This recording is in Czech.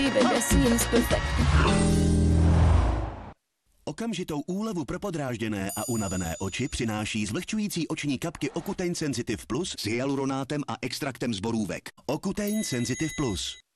Baby seems perfect. Okamžitou úlevu pro podrážděné a unavené oči přináší zvlhčující oční kapky Ocutein Sensitive Plus s hyaluronátem a extraktem z borůvek. Ocutein Sensitive Plus.